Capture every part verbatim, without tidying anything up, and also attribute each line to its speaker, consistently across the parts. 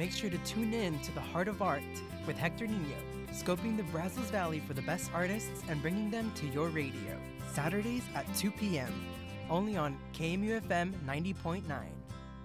Speaker 1: make sure to tune in to the Heart of Art with Hector Nino, scoping the Brazos Valley for the best artists and bringing them to your radio. Saturdays at two p.m. only on K M U F M ninety point nine.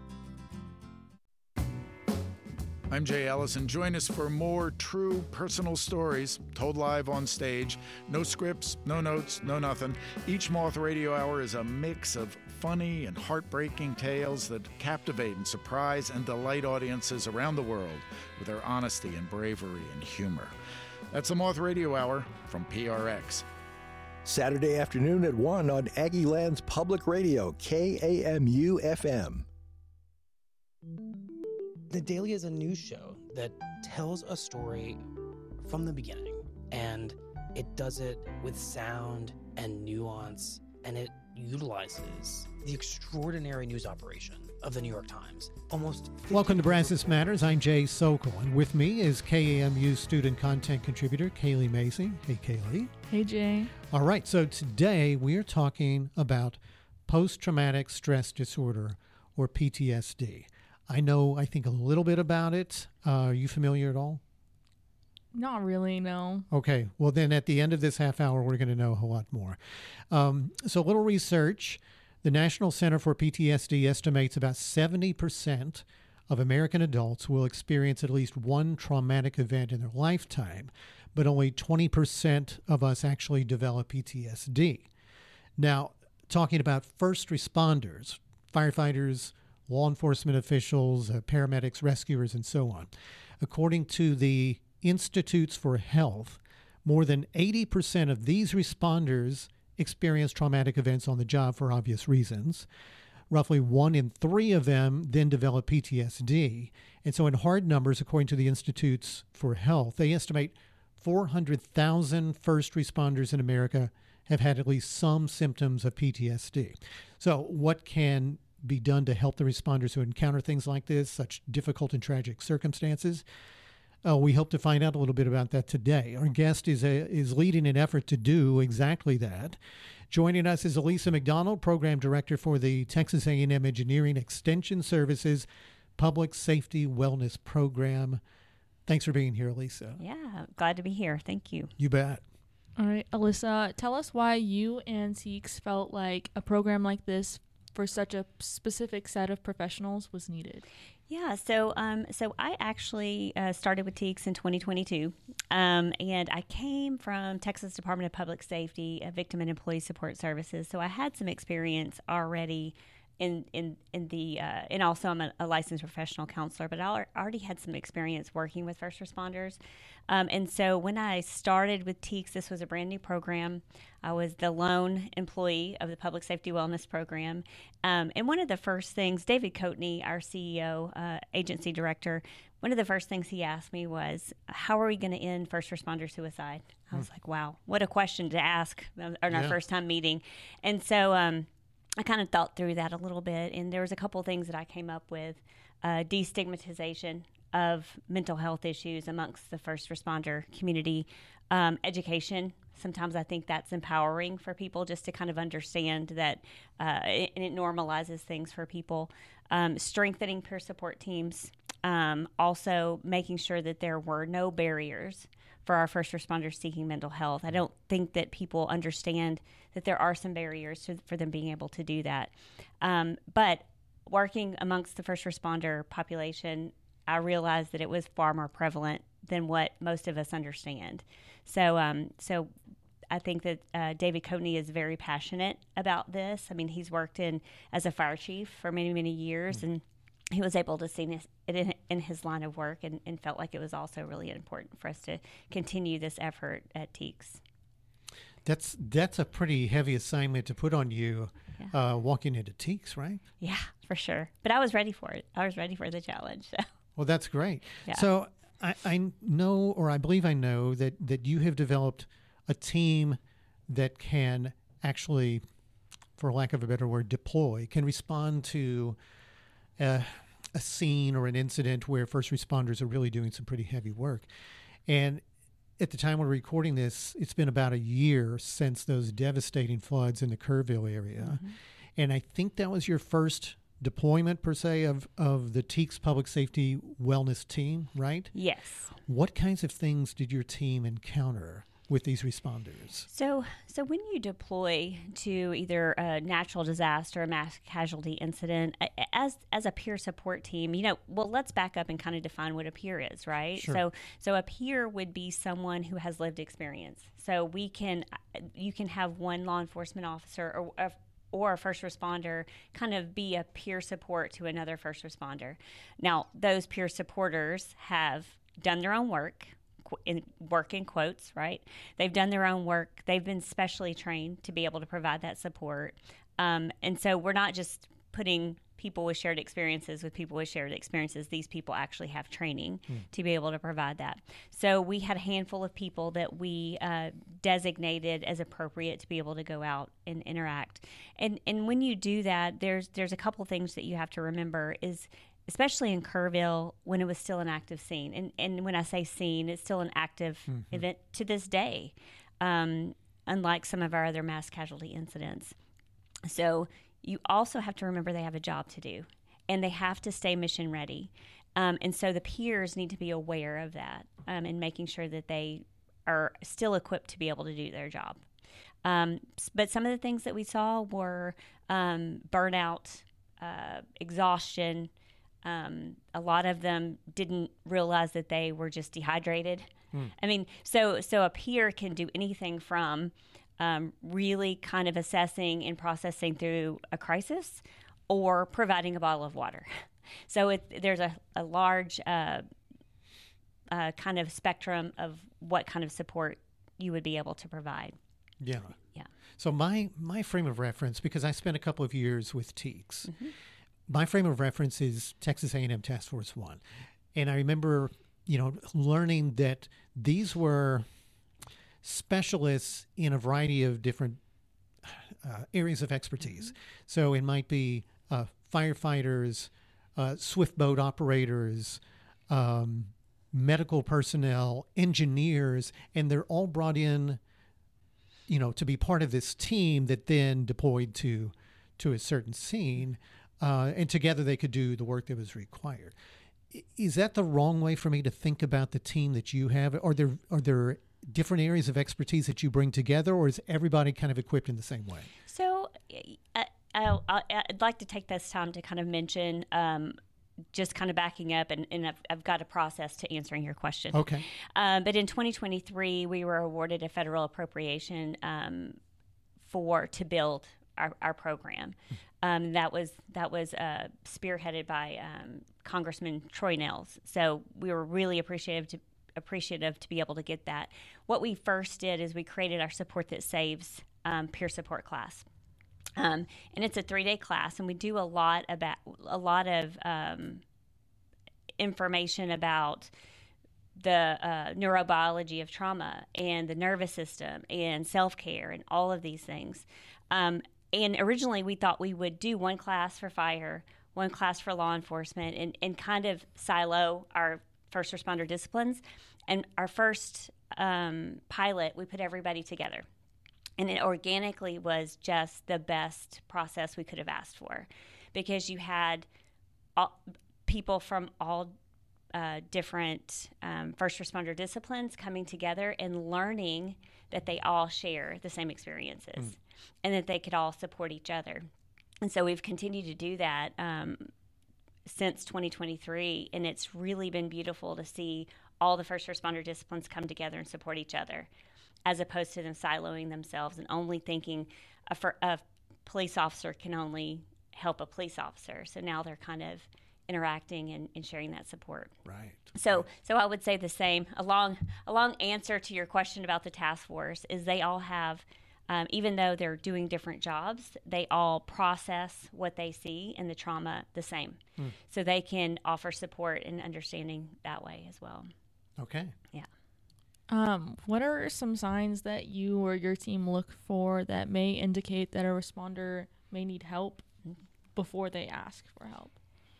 Speaker 2: I'm Jay Allison. Join us for more true personal stories told live on stage. No scripts, no notes, no nothing. Each Moth Radio Hour is a mix of funny and heartbreaking tales that captivate and surprise and delight audiences around the world with their honesty and bravery and humor. That's the Moth Radio Hour from P R X.
Speaker 3: Saturday afternoon at one on Aggie Land's Public Radio, K A M U F M.
Speaker 4: The Daily is a news show that tells a story from the beginning, and it does it with sound and nuance, and it utilizes the extraordinary news operation of the New York Times. Almost.
Speaker 5: Welcome to Brazos Matters. I'm Jay Sokol, and with me is K A M U student content contributor Kaylee Macy. Hey, Kaylee.
Speaker 6: Hey, Jay.
Speaker 5: All right, so today we are talking about post-traumatic stress disorder, or P T S D. I know, I think, a little bit about it. Uh, are you familiar at all?
Speaker 6: Not really, no.
Speaker 5: Okay. Well, then at the end of this half hour, we're going to know a lot more. Um, so a little research. The National Center for P T S D estimates about seventy percent of American adults will experience at least one traumatic event in their lifetime, but only twenty percent of us actually develop P T S D. Now, talking about first responders, firefighters, law enforcement officials, uh, paramedics, rescuers, and so on. According to the Institutes for Health, more than eighty percent of these responders experience traumatic events on the job for obvious reasons. Roughly one in three of them then develop P T S D. And so in hard numbers, according to the Institutes for Health, they estimate four hundred thousand first responders in America have had at least some symptoms of P T S D. So what can be done to help the responders who encounter things like this, such difficult and tragic circumstances? Uh, we hope to find out a little bit about that today. Our guest is a, is leading an effort to do exactly that. Joining us is Elisa McDonald, Program Director for the Texas A and M Engineering Extension Services Public Safety Wellness Program. Thanks for being here, Elisa.
Speaker 7: Yeah, glad to be here. Thank you.
Speaker 5: You bet.
Speaker 6: All right, Alyssa, tell us why you and Teeks felt like a program like this for such a specific set of professionals was needed.
Speaker 7: Yeah, so um, so I actually uh, started with Teeks in twenty twenty-two, um, and I came from Texas Department of Public Safety, uh, Victim and Employee Support Services, so I had some experience already in in in the uh, and also I'm a, a licensed professional counselor, but I already had some experience working with first responders. Um, and so when I started with Teeks, this was a brand new program. I was the lone employee of the Public Safety Wellness Program. Um, and one of the first things, David Coatney, our C E O, uh, agency director, one of the first things he asked me was, how are we going to end first responder suicide? I was hmm. like, wow, what a question to ask on our yeah. first time meeting. And so um, I kind of thought through that a little bit. And there was a couple things that I came up with. Uh, destigmatization of mental health issues amongst the first responder community, um, education. Sometimes I think that's empowering for people just to kind of understand that, uh, it, and it normalizes things for people. Um, strengthening peer support teams. Um, also making sure that there were no barriers for our first responders seeking mental health. I don't think that people understand that there are some barriers to, for them being able to do that. Um, but working amongst the first responder population, I realized that it was far more prevalent than what most of us understand. So, um, so I think that uh, David Coatney is very passionate about this. I mean, he's worked in as a fire chief for many, many years, mm-hmm. and he was able to see it in, in his line of work, and, and felt like it was also really important for us to continue this effort at Teeks.
Speaker 5: That's that's a pretty heavy assignment to put on you, yeah. uh, walking into Teeks, right?
Speaker 7: Yeah, for sure. But I was ready for it. I was ready for the challenge. So.
Speaker 5: Well, that's great.
Speaker 7: Yeah.
Speaker 5: So I, I know, or I believe I know, that, that you have developed a team that can actually, for lack of a better word, deploy, can respond to uh, a scene or an incident where first responders are really doing some pretty heavy work. And at the time we're recording this, it's been about a year since those devastating floods in the Kerrville area. Mm-hmm. And I think that was your first deployment per se of, of the Teaks Public Safety Wellness Team, right?
Speaker 7: Yes.
Speaker 5: What kinds of things did your team encounter with these responders?
Speaker 7: So, so when you deploy to either a natural disaster, a mass casualty incident, as as a peer support team, you know, well, let's back up and kind of define what a peer is, right?
Speaker 5: Sure.
Speaker 7: So, so a peer would be someone who has lived experience. So we can, you can have one law enforcement officer or a or a first responder kind of be a peer support to another first responder. Now, those peer supporters have done their own work. In work in quotes, right? They've done their own work. They've been specially trained to be able to provide that support. Um, and so we're not just putting people with shared experiences with people with shared experiences. These people actually have training mm. to be able to provide that. So we had a handful of people that we uh, designated as appropriate to be able to go out and interact. And and when you do that, there's there's a couple things that you have to remember is especially in Kerrville when it was still an active scene. And, and when I say scene, it's still an active mm-hmm. event to this day, um, unlike some of our other mass casualty incidents. So you also have to remember they have a job to do, and they have to stay mission ready. Um, and so the peers need to be aware of that um, and making sure that they are still equipped to be able to do their job. Um, but some of the things that we saw were um, burnout, uh, exhaustion. Um, a lot of them didn't realize that they were just dehydrated. Mm. I mean, so so a peer can do anything from um, really kind of assessing and processing through a crisis or providing a bottle of water. So it, there's a, a large uh, uh, kind of spectrum of what kind of support you would be able to provide.
Speaker 5: Yeah.
Speaker 7: Yeah.
Speaker 5: So my, my frame of reference, because I spent a couple of years with Teaks, mm-hmm. my frame of reference is Texas A and M Task Force One. And I remember, you know, learning that these were specialists in a variety of different uh, areas of expertise. Mm-hmm. So it might be uh, firefighters, uh, swift boat operators, um, medical personnel, engineers, and they're all brought in, you know, to be part of this team that then deployed to to a certain scene. Uh, and together they could do the work that was required. Is that the wrong way for me to think about the team that you have? Are there are there different areas of expertise that you bring together, or is everybody kind of equipped in the same way?
Speaker 7: So uh, I'll, I'd like to take this time to kind of mention, um, just kind of backing up, and, and I've, I've got a process to answering your question.
Speaker 5: Okay.
Speaker 7: Um, but in twenty twenty-three, we were awarded a federal appropriation um, for to build our, our program. Um, that was that was uh, spearheaded by um, Congressman Troy Nehls. So we were really appreciative to appreciative to be able to get that. What we first did is we created our Support That Saves um, peer support class, um, and it's a three day class, and we do a lot about a lot of um, information about the uh, neurobiology of trauma and the nervous system and self care and all of these things. Um, And originally we thought we would do one class for fire, one class for law enforcement, and, and kind of silo our first responder disciplines. And our first um, pilot, we put everybody together. And it organically was just the best process we could have asked for, because you had all, people from all uh, different um, first responder disciplines coming together and learning that they all share the same experiences. Mm. And that they could all support each other. And so we've continued to do that um, since twenty twenty-three, and it's really been beautiful to see all the first responder disciplines come together and support each other, as opposed to them siloing themselves and only thinking a, for, a police officer can only help a police officer. So now they're kind of interacting and, and sharing that support.
Speaker 5: Right.
Speaker 7: So so I would say the same. A long, a long answer to your question about the task force is they all have... Um, even though they're doing different jobs, they all process what they see in the trauma the same. Mm. So they can offer support and understanding that way as well.
Speaker 5: Okay.
Speaker 7: Yeah.
Speaker 6: Um, what are some signs that you or your team look for that may indicate that a responder may need help before they ask for help?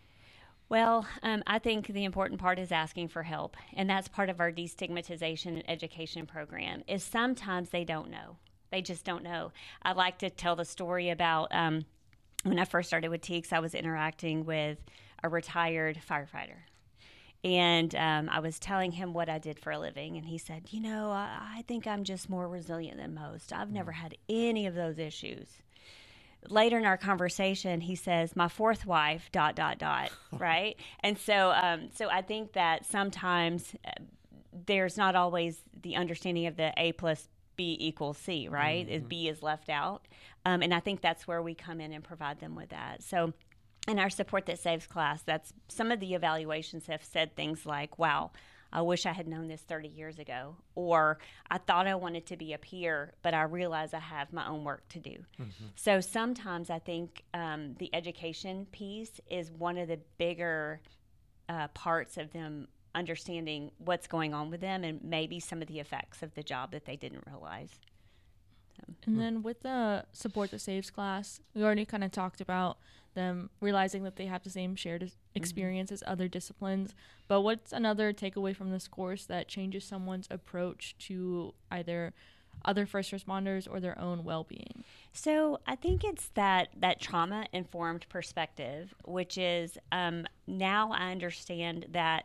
Speaker 7: Well, um, I think the important part is asking for help, and that's part of our destigmatization and education program, is sometimes they don't know. They just don't know. I like to tell the story about um, when I first started with Teeks, I was interacting with a retired firefighter. And um, I was telling him what I did for a living, and he said, you know, I, I think I'm just more resilient than most. I've never had any of those issues. Later in our conversation, he says, my fourth wife, dot, dot, dot, right? And so um, so I think that sometimes uh, there's not always the understanding of the A plus B equals C, right? Mm-hmm. Is B is left out. Um, and I think that's where we come in and provide them with that. So in our Support That Saves class, that's some of the evaluations have said things like, wow, I wish I had known this thirty years ago, or I thought I wanted to be a peer, but I realize I have my own work to do. Mm-hmm. So sometimes I think um, the education piece is one of the bigger uh, parts of them understanding what's going on with them and maybe some of the effects of the job that they didn't realize. So.
Speaker 6: And then with the Support That Saves class, we already kind of talked about them realizing that they have the same shared experience mm-hmm. as other disciplines. But what's another takeaway from this course that changes someone's approach to either other first responders or their own well-being?
Speaker 7: So I think it's that that trauma-informed perspective, which is um, now I understand that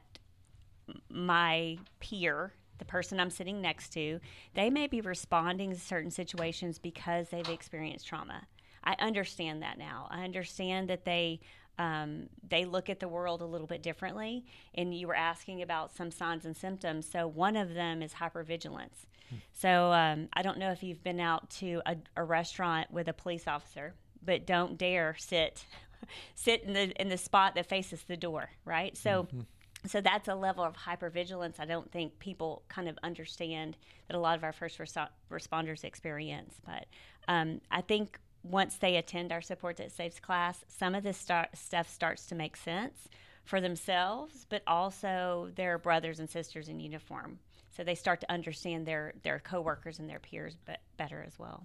Speaker 7: my peer, the person I'm sitting next to, they may be responding to certain situations because they've experienced trauma. I understand that now. I understand that they um, they look at the world a little bit differently. And you were asking about some signs and symptoms. So one of them is hypervigilance. Hmm. So um, I don't know if you've been out to a, a restaurant with a police officer, but don't dare sit sit in the in the spot that faces the door, right? So. Mm-hmm. So that's a level of hypervigilance I don't think people kind of understand that a lot of our first res- responders experience. But um, I think once they attend our Support That Saves class, some of this start, stuff starts to make sense for themselves, but also their brothers and sisters in uniform. So they start to understand their, their coworkers and their peers be- better as well.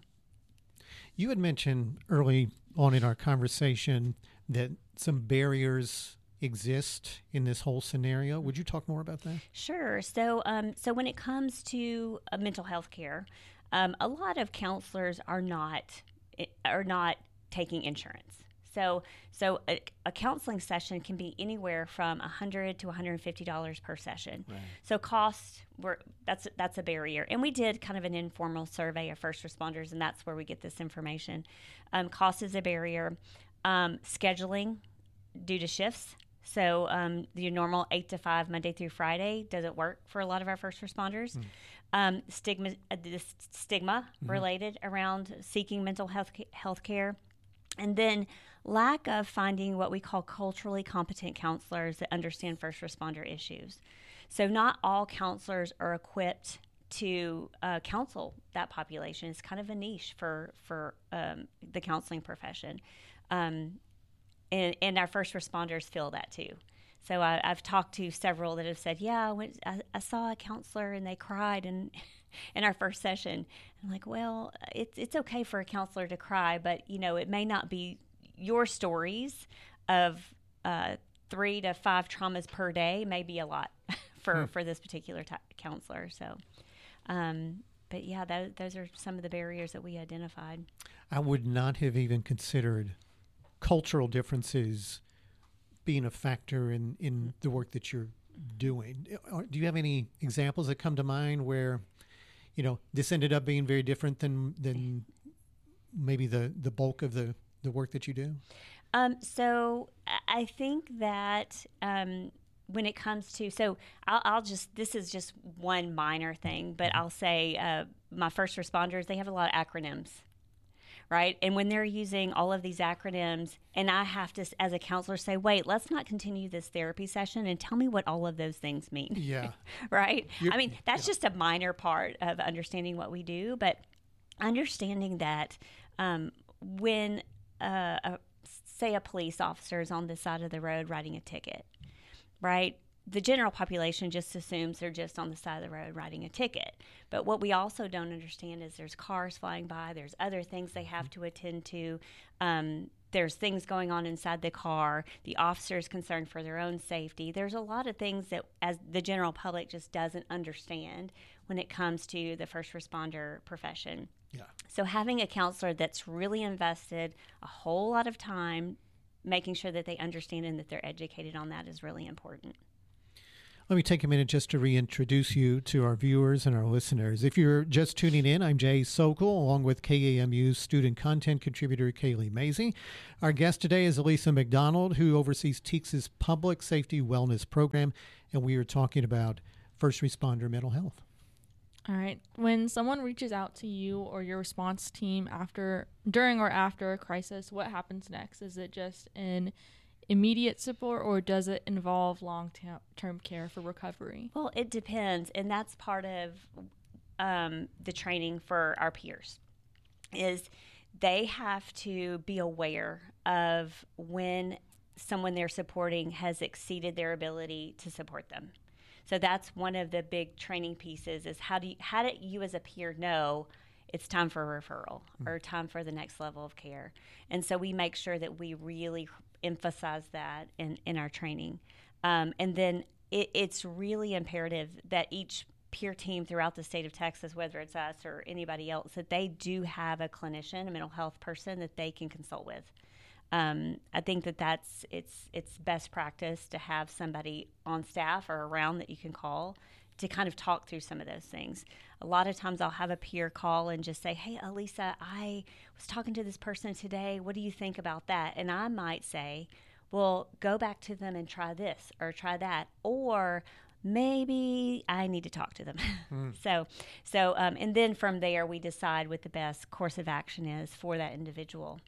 Speaker 5: You had mentioned early on in our conversation that some barriers exist in this whole scenario. Would you talk more about that?
Speaker 7: Sure. So, um, so when it comes to uh, mental health care, um, a lot of counselors are not are not taking insurance. So, so a, a counseling session can be anywhere from a hundred to one hundred and fifty dollars per session. Right. So, cost were that's that's a barrier. And we did kind of an informal survey of first responders, and that's where we get this information. Um, cost is a barrier. Um, scheduling due to shifts. So um, your normal eight to five Monday through Friday doesn't work for a lot of our first responders. Mm. Um, stigma, uh, this stigma mm-hmm. related around seeking mental health health care, and then lack of finding what we call culturally competent counselors that understand first responder issues. So not all counselors are equipped to uh, counsel that population. It's kind of a niche for for um, the counseling profession. Um, And, and our first responders feel that too. So I, I've talked to several that have said, yeah, I, went, I, I saw a counselor and they cried in, in our first session. I'm like, well, it's it's okay for a counselor to cry, but, you know, it may not be your stories of uh, three to five traumas per day may be a lot for, hmm. for this particular t- counselor. So, um, but yeah, that, those are some of the barriers that we identified.
Speaker 5: I would not have even considered cultural differences being a factor in, in the work that you're doing. Do you have any examples that come to mind where, you know, this ended up being very different than than maybe the, the bulk of the, the work that you do?
Speaker 7: Um, so I think that um, when it comes to, so I'll, I'll just, this is just one minor thing, but I'll say uh, my first responders, they have a lot of acronyms. Right. And when they're using all of these acronyms, and I have to, as a counselor, say, wait, let's not continue this therapy session and tell me what all of those things mean.
Speaker 5: Yeah.
Speaker 7: Right.
Speaker 5: You're,
Speaker 7: I mean, that's
Speaker 5: yeah.
Speaker 7: just a minor part of understanding what we do. But understanding that um, when, uh, a, say, a police officer is on the side of the road writing a ticket, right? The general population just assumes they're just on the side of the road writing a ticket. But what we also don't understand is there's cars flying by, there's other things they have to attend to. Um, there's things going on inside the car. The officer is concerned for their own safety. There's a lot of things that as the general public just doesn't understand when it comes to the first responder profession.
Speaker 5: Yeah.
Speaker 7: So having a counselor that's really invested a whole lot of time making sure that they understand and that they're educated on that is really important.
Speaker 5: Let me take a minute just to reintroduce you to our viewers and our listeners. If you're just tuning in, I'm Jay Sokol, along with K A M U's student content contributor, Kaylee Mazie. Our guest today is Elisa McDonald, who oversees T E A C's Public Safety Wellness Program, and we are talking about first responder mental health.
Speaker 6: All right. When someone reaches out to you or your response team after, during or after a crisis, what happens next? Is it just an immediate support, or does it involve long-term care for recovery?
Speaker 7: Well, it depends, and that's part of um, the training for our peers, is they have to be aware of when someone they're supporting has exceeded their ability to support them. So that's one of the big training pieces is how do you, how do you as a peer know it's time for a referral mm-hmm. or time for the next level of care? And so we make sure that we really emphasize that in, in our training. Um, and then it, it's really imperative that each peer team throughout the state of Texas, whether it's us or anybody else, that they do have a clinician, a mental health person that they can consult with. Um, I think that that's it's it's best practice to have somebody on staff or around that you can call to kind of talk through some of those things. A lot of times I'll have a peer call and just say, hey, Elisa, I was talking to this person today. What do you think about that? And I might say, well, go back to them and try this or try that. Or maybe I need to talk to them. Mm. so, so um, and then from there, we decide what the best course of action is for that individual.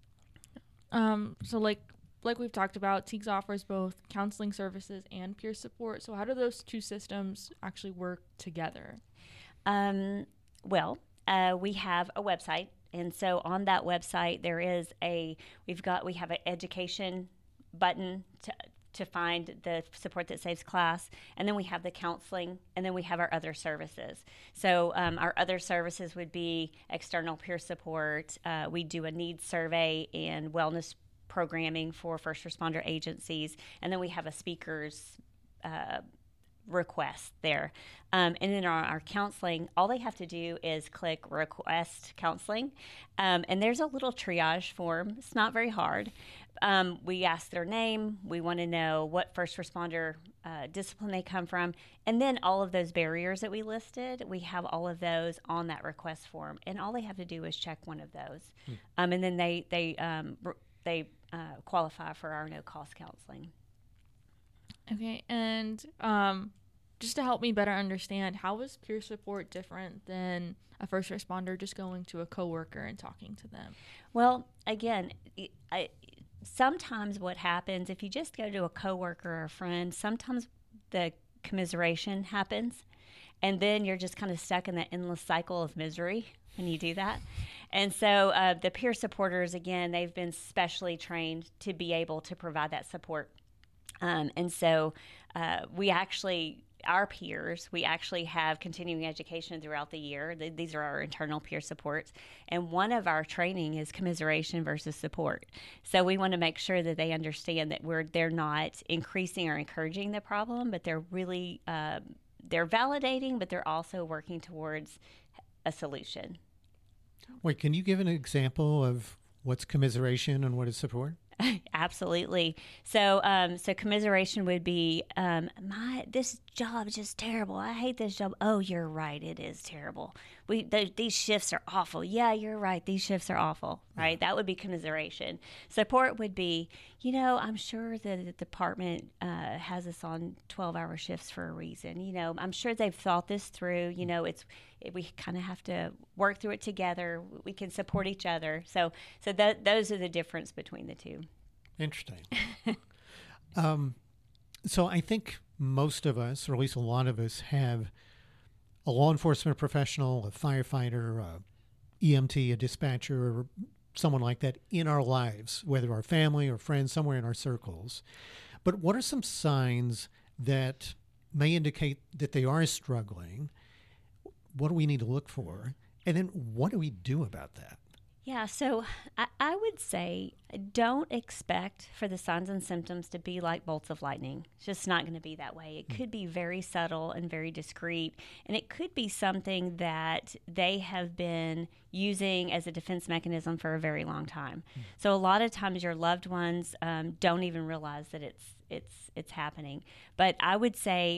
Speaker 6: Um, so like like we've talked about, T E A C offers both counseling services and peer support. So how do those two systems actually work together?
Speaker 7: Um, well, uh, we have a website. And so on that website, there is a, we've got, we have an education button to, to find the Support That Saves class. And then we have the counseling, and then we have our other services. So um, our other services would be external peer support. Uh, we do a needs survey and wellness programming for first responder agencies. And then we have a speaker's uh, request there. Um, and in our, our counseling, all they have to do is click request counseling. Um, and there's a little triage form. It's not very hard. Um, we ask their name. We want to know what first responder uh, discipline they come from. And then all of those barriers that we listed, we have all of those on that request form. And all they have to do is check one of those. Hmm. Um, and then they, they, um, they uh, qualify for our no-cost counseling.
Speaker 6: Okay, and um, just to help me better understand, how is peer support different than a first responder just going to a coworker and talking to them?
Speaker 7: Well, again, I, sometimes what happens, if you just go to a coworker or a friend, sometimes the commiseration happens, and then you're just kind of stuck in that endless cycle of misery when you do that. And so uh, the peer supporters, again, they've been specially trained to be able to provide that support. Um, and so uh, we actually, our peers, we actually have continuing education throughout the year. Th- these are our internal peer supports. And one of our training is commiseration versus support. So we want to make sure that they understand that we're they're not increasing or encouraging the problem, but they're really, uh, they're validating, but they're also working towards a solution.
Speaker 5: Wait, can you give an example of what's commiseration and what is support?
Speaker 7: Absolutely. So, um, so commiseration would be, um, my this job is just terrible. I hate this job. Oh, you're right. It is terrible. We th- these shifts are awful. Yeah, you're right. These shifts are awful. Right. That would be commiseration. Support would be, you know, I'm sure that the department uh, has us on twelve-hour shifts for a reason. You know, I'm sure they've thought this through. You know, it's it, we kind of have to work through it together. We can support each other. So, so th- those are the difference between the two.
Speaker 5: Interesting. um, so I think most of us, or at least a lot of us, have a law enforcement professional, a firefighter, a E M T, a dispatcher, or someone like that in our lives, whether our family or friends, somewhere in our circles. But what are some signs that may indicate that they are struggling? What do we need to look for? And then what do we do about that?
Speaker 7: Yeah, so I, I would say don't expect for the signs and symptoms to be like bolts of lightning. It's just not going to be that way. It mm. could be very subtle and very discreet, and it could be something that they have been using as a defense mechanism for a very long time. Mm. So a lot of times your loved ones um, don't even realize that it's it's it's happening. But I would say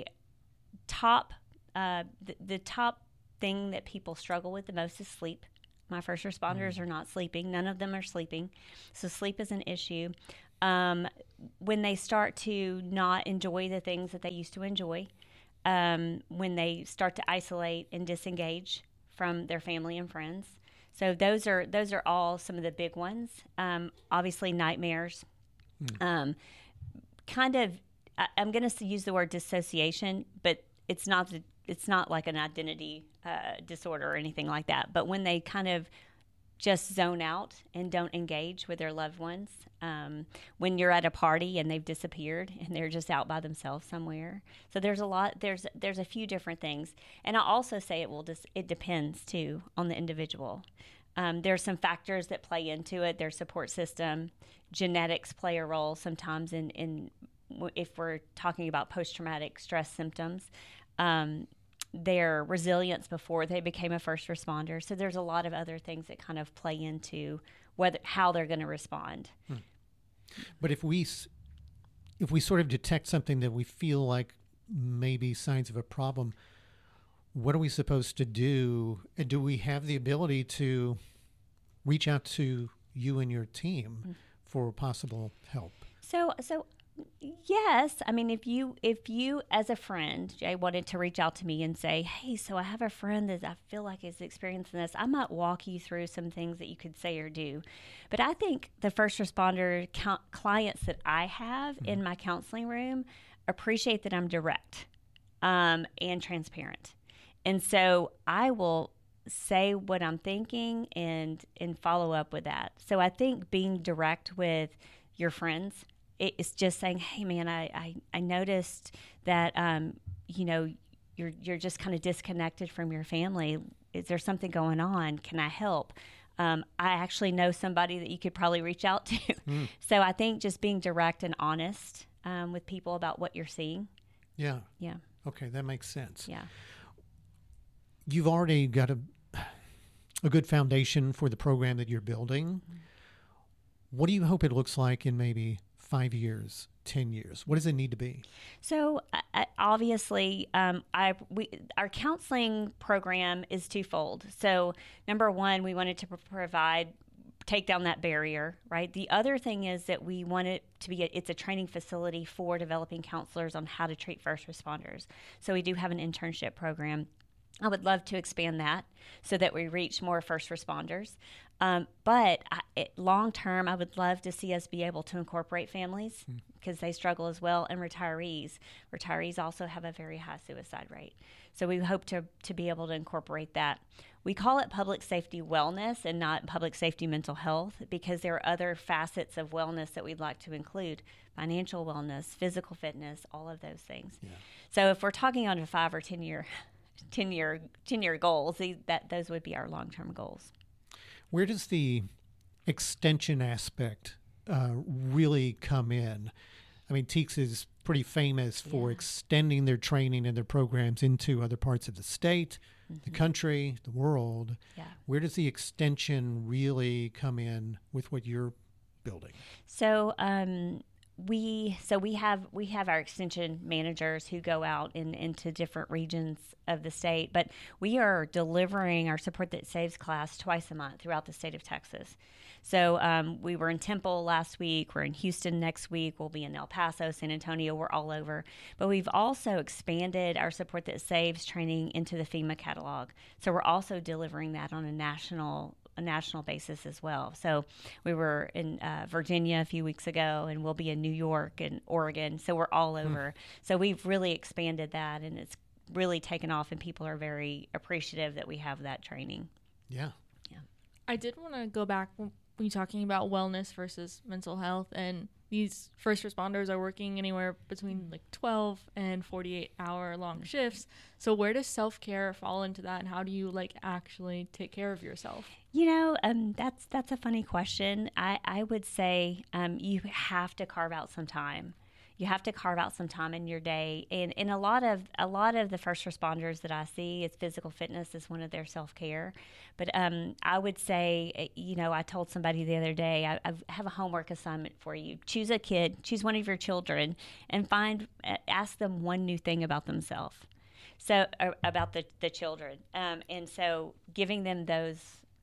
Speaker 7: top uh, the, the top thing that people struggle with the most is sleep. My first responders mm. are not sleeping. None of them are sleeping. So sleep is an issue. Um, when they start to not enjoy the things that they used to enjoy, um, when they start to isolate and disengage from their family and friends. So those are those are all some of the big ones. Um, obviously, nightmares. Mm. Um, kind of, I, I'm going to use the word dissociation, but it's not the It's not like an identity uh, disorder or anything like that. But when they kind of just zone out and don't engage with their loved ones, um, when you're at a party and they've disappeared and they're just out by themselves somewhere. So there's a lot. There's there's a few different things. And I also say it will just it depends too on the individual. Um, there's some factors that play into it. Their support system, genetics play a role sometimes in in if we're talking about post-traumatic stress symptoms. Um, their resilience before they became a first responder. So there's a lot of other things that kind of play into whether how they're going to respond.
Speaker 5: Hmm. But if we if we sort of detect something that we feel like maybe signs of a problem, what are we supposed to do? And do we have the ability to reach out to you and your team mm-hmm. for possible help?
Speaker 7: So so yes. I mean, if you, if you as a friend, Jay, wanted to reach out to me and say, hey, so I have a friend that I feel like is experiencing this, I might walk you through some things that you could say or do. But I think the first responder count, clients that I have mm-hmm. in my counseling room appreciate that I'm direct um, and transparent. And so I will say what I'm thinking and, and follow up with that. So I think being direct with your friends, it's just saying, hey, man, I, I, I noticed that, um, you know, you're you're just kind of disconnected from your family. Is there something going on? Can I help? Um, I actually know somebody that you could probably reach out to. Mm. So I think just being direct and honest um, with people about what you're seeing.
Speaker 5: Yeah.
Speaker 7: Yeah.
Speaker 5: Okay, that makes sense.
Speaker 7: Yeah.
Speaker 5: You've already got a, a good foundation for the program that you're building. Mm. What do you hope it looks like in maybe five years, ten years? What does it need to be?
Speaker 7: So uh, obviously, um, I we our counseling program is twofold. So number one, we wanted to pr- provide take down that barrier, right? The other thing is that we want it to be a, it's a training facility for developing counselors on how to treat first responders. So we do have an internship program. I would love to expand that so that we reach more first responders. Um, but I, it, long term, I would love to see us be able to incorporate families because mm. they struggle as well, and retirees. Retirees also have a very high suicide rate. So we hope to, to be able to incorporate that. We call it public safety wellness and not public safety mental health because there are other facets of wellness that we'd like to include: financial wellness, physical fitness, all of those things. Yeah. So if we're talking on a five or ten year ten year ten year goals, these, that those would be our long term goals.
Speaker 5: Where does the extension aspect uh, really come in? I mean, TEACS is pretty famous for yeah. extending their training and their programs into other parts of the state, mm-hmm. the country, the world.
Speaker 7: Yeah.
Speaker 5: Where does the extension really come in with what you're building?
Speaker 7: So, um, We so we have we have our extension managers who go out in, into different regions of the state, but we are delivering our Support That Saves class twice a month throughout the state of Texas. So um, we were in Temple last week. We're in Houston next week. We'll be in El Paso, San Antonio. We're all over. But we've also expanded our Support That Saves training into the FEMA catalog. So we're also delivering that on a national a national basis as well. So we were in uh, Virginia a few weeks ago, and we'll be in New York and Oregon. So we're all over. Mm. So we've really expanded that, and it's really taken off, and people are very appreciative that we have that training.
Speaker 5: Yeah.
Speaker 7: Yeah.
Speaker 6: I did want to go back when you're talking about wellness versus mental health and these first responders are working anywhere between like twelve and forty-eight hour long shifts. So where does self-care fall into that, and how do you like actually take care of yourself?
Speaker 7: You know, um, that's that's a funny question. I, I would say um, you have to carve out some time. You have to carve out some time in your day, and, and a lot of a lot of the first responders that I see, is physical fitness is one of their self care. But um, I would say, you know, I told somebody the other day, I, I have a homework assignment for you. Choose a kid, choose one of your children, and find ask them one new thing about themselves. So uh, about the the children, um, and so giving them those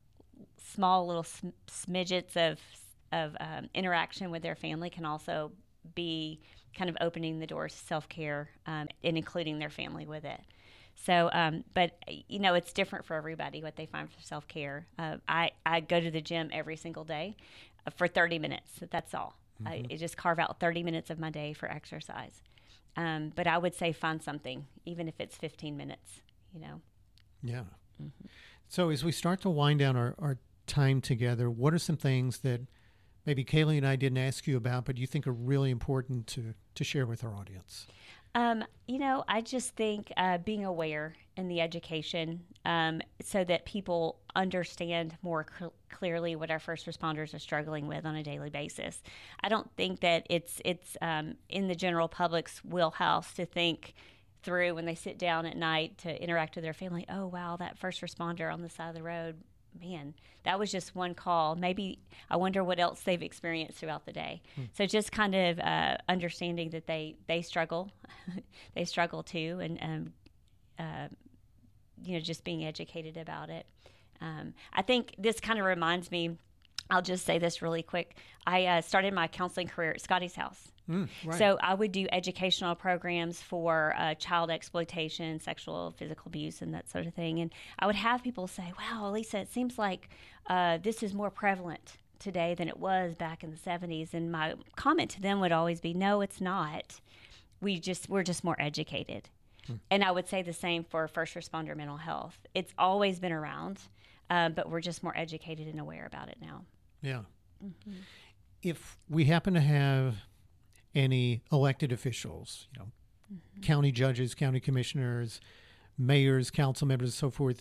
Speaker 7: small little sm- smidgets of of um, interaction with their family can also be kind of opening the doors to self-care um, and including their family with it. So, um, but, you know, it's different for everybody what they find for self-care. Uh, I, I go to the gym every single day uh, for thirty minutes. That's all. Mm-hmm. I, I just carve out thirty minutes of my day for exercise. Um, but I would say find something, even if it's fifteen minutes, you know.
Speaker 5: Yeah.
Speaker 7: Mm-hmm.
Speaker 5: So as we start to wind down our, our time together, what are some things that maybe Kaylee and I didn't ask you about, but you think are really important to, to share with our audience?
Speaker 7: Um, you know, I just think uh, being aware in the education um, so that people understand more cl- clearly what our first responders are struggling with on a daily basis. I don't think that it's it's um, in the general public's wheelhouse to think through when they sit down at night to interact with their family, oh, wow, that first responder on the side of the road, man, that was just one call. Maybe I wonder what else they've experienced throughout the day. Hmm. So just kind of uh, understanding that they, they struggle, they struggle too, and um, uh, you know, just being educated about it. Um, I think this kind of reminds me. I'll just say this really quick. I uh, started my counseling career at Scotty's House.
Speaker 5: Mm, right.
Speaker 7: So I would do educational programs for uh, child exploitation, sexual, physical abuse, and that sort of thing. And I would have people say, wow, Lisa, it seems like uh, this is more prevalent today than it was back in the seventies. And my comment to them would always be, no, it's not. We just, we're just more educated. Hmm. And I would say the same for first responder mental health. It's always been around, um, but we're just more educated and aware about it now.
Speaker 5: Yeah.
Speaker 7: Mm-hmm.
Speaker 5: If we happen to have any elected officials, you know, mm-hmm. county judges, county commissioners, mayors, council members, and so forth,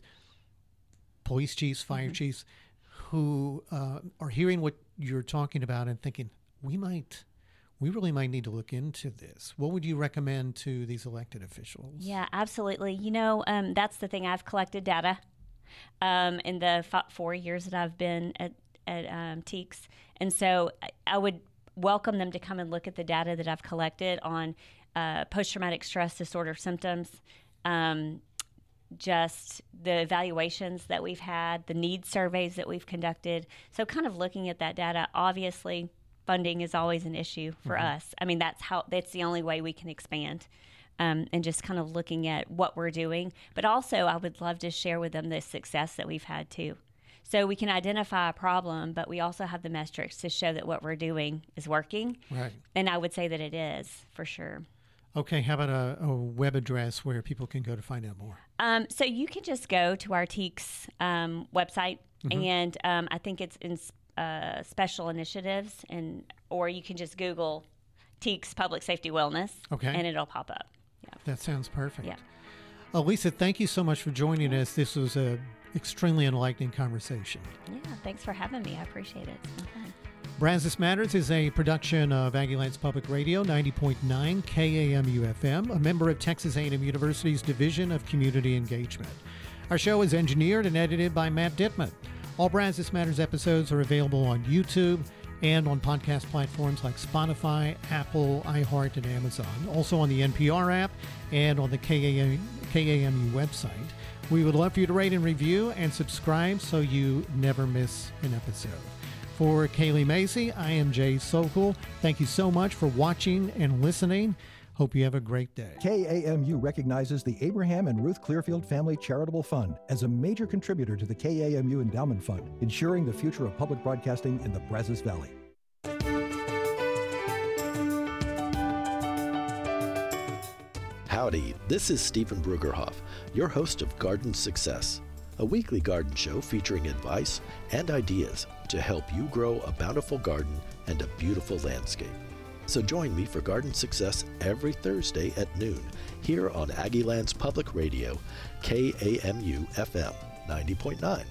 Speaker 5: police chiefs, fire mm-hmm. chiefs, who uh, are hearing what you're talking about and thinking, we might, we really might need to look into this. What would you recommend to these elected officials?
Speaker 7: Yeah, absolutely. You know, um, that's the thing. I've collected data um, in the f- four years that I've been at at um, Teaks. And so I would welcome them to come and look at the data that I've collected on uh, post-traumatic stress disorder symptoms, um, just the evaluations that we've had, the needs surveys that we've conducted. So kind of looking at that data. Obviously, funding is always an issue for mm-hmm. us. I mean, that's how that's the only way we can expand. Um, and just kind of looking at what we're doing. But also, I would love to share with them the success that we've had, too. So we can identify a problem, but we also have the metrics to show that what we're doing is working.
Speaker 5: Right.
Speaker 7: And I would say that it is, for sure.
Speaker 5: Okay, how about a, a web address where people can go to find out more?
Speaker 7: Um, so you can just go to our Teaks um, website, mm-hmm. and um, I think it's in uh, special initiatives, and or you can just Google Teaks Public Safety Wellness,
Speaker 5: okay.
Speaker 7: and it'll pop up. Yeah.
Speaker 5: That sounds perfect.
Speaker 7: Yeah.
Speaker 5: Uh, Lisa, thank you so much for joining us. This was a extremely enlightening conversation.
Speaker 7: Yeah, thanks for having me. I appreciate it. It's been fun.
Speaker 5: Brazos Matters is a production of Aggieland's Public Radio, ninety point nine K A M U F M, a member of Texas A and M University's Division of Community Engagement. Our show is engineered and edited by Matt Dittman. All Brazos Matters episodes are available on YouTube and on podcast platforms like Spotify, Apple, iHeart, and Amazon. Also on the N P R app and on the K A M, K A M U website. We would love for you to rate and review and subscribe so you never miss an episode. For Kaylee Macy, I am Jay Sokol. Thank you so much for watching and listening. Hope you have a great day.
Speaker 3: K A M U recognizes the Abraham and Ruth Clearfield Family Charitable Fund as a major contributor to the K A M U Endowment Fund, ensuring the future of public broadcasting in the Brazos Valley.
Speaker 8: Howdy, this is Stephen Brugerhoff, your host of Garden Success, a weekly garden show featuring advice and ideas to help you grow a bountiful garden and a beautiful landscape. So join me for Garden Success every Thursday at noon here on Aggieland's Public Radio, K A M U F M ninety point nine.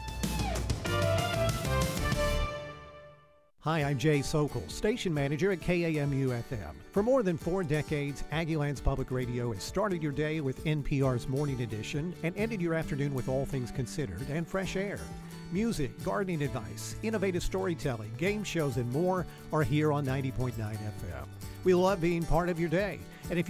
Speaker 5: Hi, I'm Jay Sokol, station manager at K A M U F M. For more than four decades, Aggieland's Public Radio has started your day with N P R's Morning Edition and ended your afternoon with All Things Considered and fresh air. Music, gardening advice, innovative storytelling, game shows, and more are here on ninety point nine F M. We love being part of your day. And if you